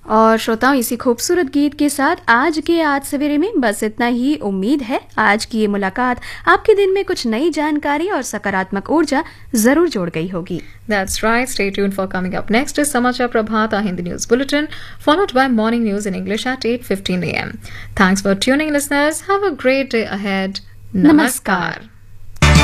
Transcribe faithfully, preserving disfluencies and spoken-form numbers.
और श्रोताओं, इसी खूबसूरत गीत के साथ आज के आज सवेरे में बस इतना ही। उम्मीद है आज की ये मुलाकात आपके दिन में कुछ नई जानकारी और सकारात्मक ऊर्जा जरूर जोड़ गई होगी। That's right. Stay tuned for coming up next is Samachar Prabhat, our Hindi news bulletin, followed by morning news in English at eight fifteen a m. Thanks for tuning in, listeners. Have a great day ahead. Namaskar. Namaskar.